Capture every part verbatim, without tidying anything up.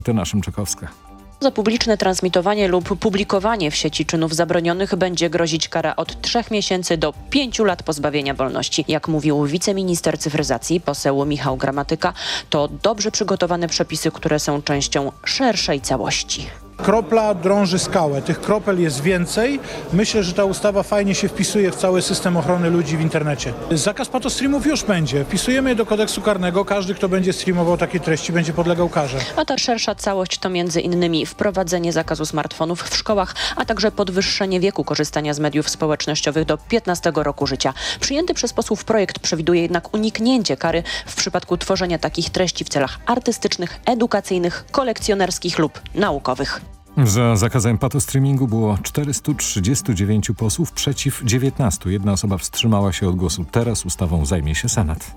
Tyna Szymczykowska. Za publiczne transmitowanie lub publikowanie w sieci czynów zabronionych będzie grozić kara od trzech miesięcy do pięciu lat pozbawienia wolności. Jak mówił wiceminister cyfryzacji, poseł Michał Gramatyka, to dobrze przygotowane przepisy, które są częścią szerszej całości. Kropla drąży skałę. Tych kropel jest więcej. Myślę, że ta ustawa fajnie się wpisuje w cały system ochrony ludzi w internecie. Zakaz patostreamów już będzie. Wpisujemy je do kodeksu karnego. Każdy, kto będzie streamował takie treści, będzie podlegał karze. A ta szersza całość to między innymi wprowadzenie zakazu smartfonów w szkołach, a także podwyższenie wieku korzystania z mediów społecznościowych do piętnastego roku życia. Przyjęty przez posłów projekt przewiduje jednak uniknięcie kary w przypadku tworzenia takich treści w celach artystycznych, edukacyjnych, kolekcjonerskich lub naukowych. Za zakazem patostreamingu było czterystu trzydziestu dziewięciu posłów, przeciw dziewiętnastu. Jedna osoba wstrzymała się od głosu. Teraz ustawą zajmie się Senat.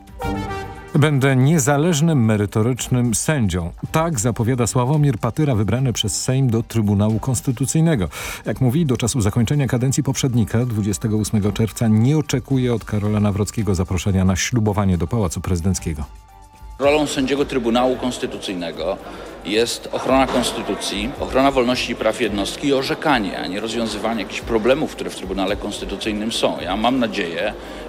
Będę niezależnym, merytorycznym sędzią. Tak zapowiada Sławomir Patyra, wybrany przez Sejm do Trybunału Konstytucyjnego. Jak mówi, do czasu zakończenia kadencji poprzednika, dwudziestego ósmego czerwca, nie oczekuje od Karola Nawrockiego zaproszenia na ślubowanie do Pałacu Prezydenckiego. Rolą sędziego Trybunału Konstytucyjnego jest ochrona konstytucji, ochrona wolności i praw jednostki i orzekanie, a nie rozwiązywanie jakichś problemów, które w Trybunale Konstytucyjnym są. Ja mam nadzieję,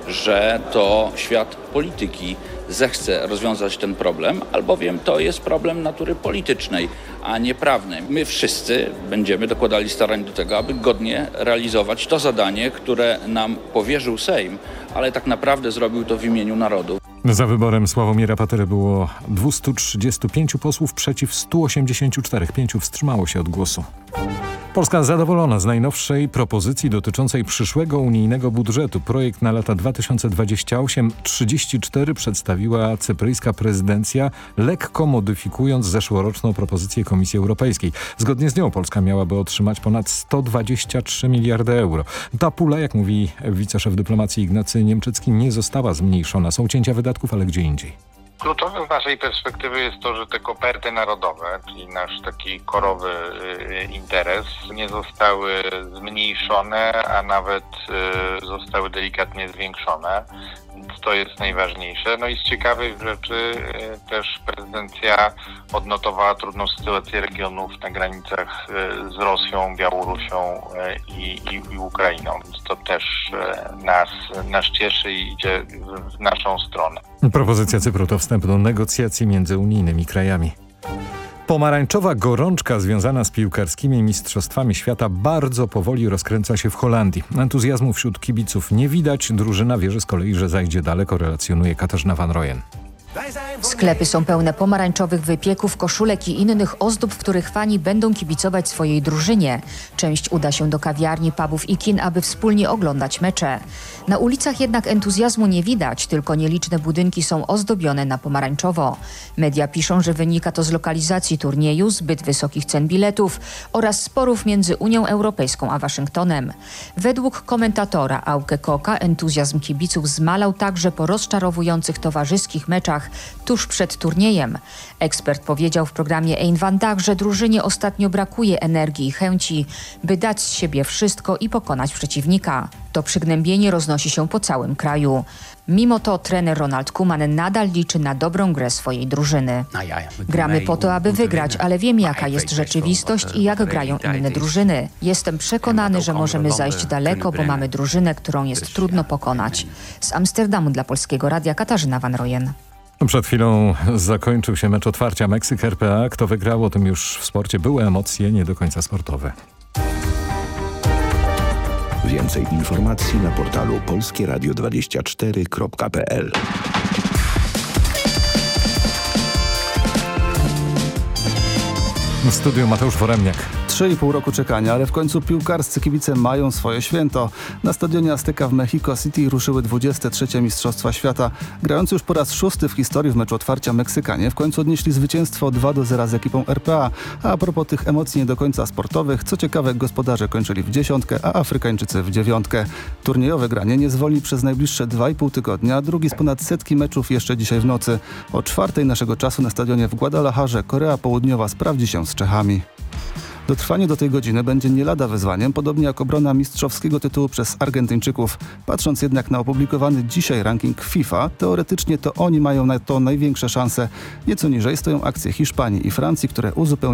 że to świat polityki zechce rozwiązać ten problem, albowiem to jest problem natury politycznej, a nie prawnej. My wszyscy będziemy dokładali starań do tego, aby godnie realizować to zadanie, które nam powierzył Sejm, ale tak naprawdę zrobił to w imieniu narodu. Za wyborem Sławomira Patyry było dwieście trzydzieści pięć posłów, przeciw stu osiemdziesięciu czterech. Pięciu wstrzymało się od głosu. Polska zadowolona z najnowszej propozycji dotyczącej przyszłego unijnego budżetu. Projekt na lata dwa tysiące dwudziesty ósmy do trzydziestego czwartego przedstawiła cypryjska prezydencja, lekko modyfikując zeszłoroczną propozycję Komisji Europejskiej. Zgodnie z nią Polska miałaby otrzymać ponad sto dwadzieścia trzy miliardy euro. Ta pula, jak mówi wiceszef dyplomacji Ignacy Niemczycki, nie została zmniejszona. Są cięcia wydatków, ale gdzie indziej. Kluczowe z naszej perspektywy jest to, że te koperty narodowe, czyli nasz taki korowy y, interes, nie zostały zmniejszone, a nawet y, zostały delikatnie zwiększone. Więc to jest najważniejsze. No i z ciekawych rzeczy y, też prezydencja odnotowała trudną sytuację regionów na granicach y, z Rosją, Białorusią y, i, i, i Ukrainą. Więc to też y, nas, nas cieszy i idzie w, w naszą stronę. Propozycja Cypru to wstęp do negocjacji między unijnymi krajami. Pomarańczowa gorączka związana z piłkarskimi mistrzostwami świata bardzo powoli rozkręca się w Holandii. Entuzjazmu wśród kibiców nie widać. Drużyna wierzy z kolei, że zajdzie daleko, relacjonuje Katarzyna Van Rooyen. Sklepy są pełne pomarańczowych wypieków, koszulek i innych ozdób, w których fani będą kibicować swojej drużynie. Część uda się do kawiarni, pubów i kin, aby wspólnie oglądać mecze. Na ulicach jednak entuzjazmu nie widać, tylko nieliczne budynki są ozdobione na pomarańczowo. Media piszą, że wynika to z lokalizacji turnieju, zbyt wysokich cen biletów oraz sporów między Unią Europejską a Waszyngtonem. Według komentatora Auke Koka entuzjazm kibiców zmalał także po rozczarowujących towarzyskich meczach tuż przed turniejem. Ekspert powiedział w programie Een Vandaag, że drużynie ostatnio brakuje energii i chęci, by dać z siebie wszystko i pokonać przeciwnika. To przygnębienie roznosi się po całym kraju. Mimo to trener Ronald Koeman nadal liczy na dobrą grę swojej drużyny. Gramy po to, aby wygrać, ale wiem, jaka jest rzeczywistość i jak grają inne drużyny. Jestem przekonany, że możemy zajść daleko, bo mamy drużynę, którą jest trudno pokonać. Z Amsterdamu dla Polskiego Radia Katarzyna Van Rooyen. Przed chwilą zakończył się mecz otwarcia Meksyk-R P A. Kto wygrał, o tym już w sporcie. Były emocje, nie do końca sportowe. Więcej informacji na portalu polskie radio dwadzieścia cztery kropka p l. W studiu Mateusz Woremniak. Trzy i pół roku czekania, ale w końcu piłkarscy kibice mają swoje święto. Na stadionie Azteca w Mexico City ruszyły dwudzieste trzecie Mistrzostwa Świata. Grający już po raz szósty w historii w meczu otwarcia Meksykanie w końcu odnieśli zwycięstwo dwa do zera z ekipą R P A. A, a propos tych emocji nie do końca sportowych, co ciekawe, gospodarze kończyli w dziesiątkę, a Afrykańczycy w dziewiątkę. Turniejowe granie nie zwolni przez najbliższe dwa i pół tygodnia, drugi z ponad setki meczów jeszcze dzisiaj w nocy. O czwartej naszego czasu na stadionie w Guadalajarze Korea Południowa sprawdzi się z Czechami. Dotrwanie do tej godziny będzie nie lada wyzwaniem, podobnie jak obrona mistrzowskiego tytułu przez Argentyńczyków. Patrząc jednak na opublikowany dzisiaj ranking FIFA, teoretycznie to oni mają na to największe szanse. Nieco niżej stoją akcje Hiszpanii i Francji, które uzupełniają